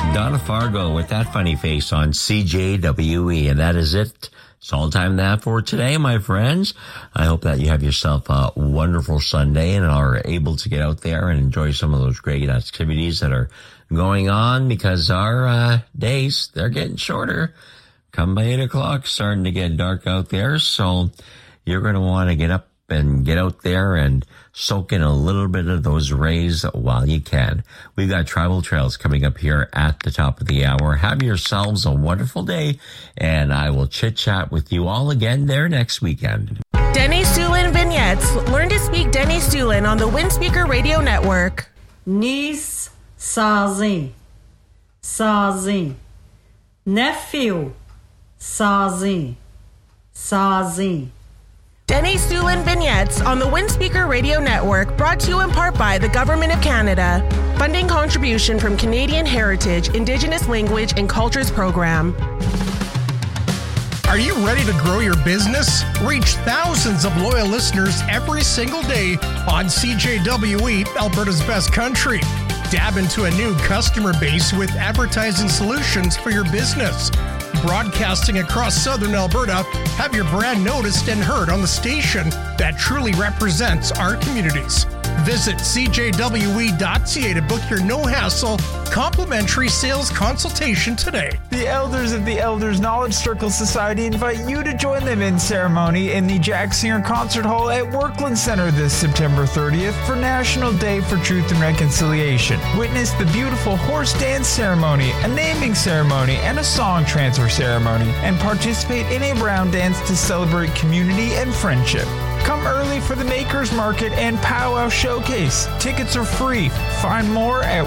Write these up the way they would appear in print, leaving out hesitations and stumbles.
Donna Fargo with that funny face on CJWE. And that is it. It's all time that for today, my friends. I hope that you have yourself a wonderful Sunday and are able to get out there and enjoy some of those great activities that are going on, because our days, they're getting shorter. Come by 8 o'clock, starting to get dark out there. So you're going to want to get up and get out there and soak in a little bit of those rays while you can. We've got Tribal Trails coming up here at the top of the hour. Have yourselves a wonderful day, and I will chit-chat with you all again there next weekend. Denny Sulin Vignettes. Learn to speak Denny Sulin on the Windspeaker Radio Network. Niece sozinho, sozinho. Nephew sozinho, sozinho. Denny Sulin Vignettes on the Windspeaker Radio Network, brought to you in part by the Government of Canada. Funding contribution from Canadian Heritage, Indigenous Language and Cultures Program. Are you ready to grow your business? Reach thousands of loyal listeners every single day on CJWE, Alberta's best country. Dab into a new customer base with advertising solutions for your business. Broadcasting across southern Alberta, have your brand noticed and heard on the station that truly represents our communities. Visit cjwe.ca to book your no-hassle, complimentary sales consultation today. The elders of the Elders Knowledge Circle Society invite you to join them in ceremony in the Jack Singer Concert Hall at Workland Center this September 30th for National Day for Truth and Reconciliation. Witness the beautiful horse dance ceremony, a naming ceremony, and a song transfer ceremony, and participate in a round dance to celebrate community and friendship. Come early for the Makers Market and Powwow Showcase. Tickets are free. Find more at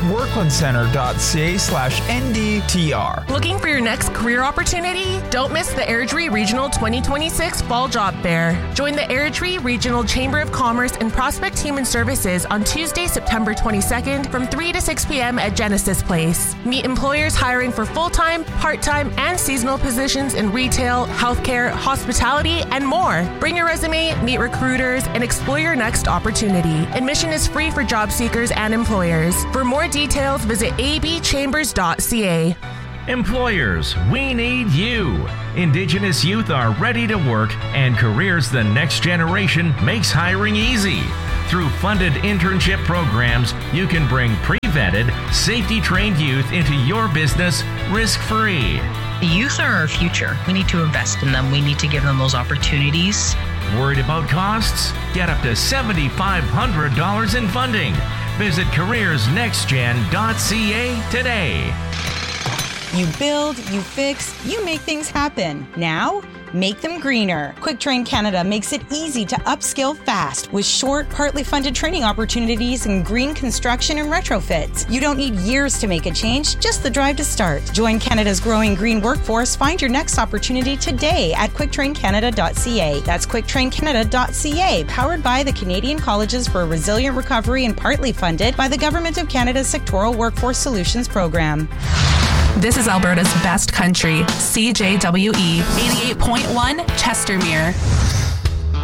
worklandcenter.ca/NDTR. Looking for your next career opportunity? Don't miss the Airdrie Regional 2026 Fall Job Fair. Join the Airdrie Regional Chamber of Commerce and Prospect Human Services on Tuesday, September 22nd from 3 to 6 p.m. at Genesis Place. Meet employers hiring for full-time, part-time, and seasonal positions in retail, healthcare, hospitality, and more. Bring your resume, meet recruiters, and explore your next opportunity. Admission is free for job seekers and employers. For more details, visit abchambers.ca. Employers, we need you. Indigenous youth are ready to work, and Careers the Next Generation makes hiring easy. Through funded internship programs, you can bring pre-vetted, safety-trained youth into your business risk-free. The youth are our future. We need to invest in them. We need to give them those opportunities. Worried about costs? Get up to $7,500 in funding. Visit careersnextgen.ca today. You build, you fix, you make things happen. Now, make them greener. QuickTrain Canada makes it easy to upskill fast with short, partly funded training opportunities in green construction and retrofits. You don't need years to make a change, just the drive to start. Join Canada's growing green workforce. Find your next opportunity today at quicktraincanada.ca. That's quicktraincanada.ca, powered by the Canadian Colleges for a Resilient Recovery and partly funded by the Government of Canada's Sectoral Workforce Solutions Program. This is Alberta's best country, CJWE 88.1 Chestermere.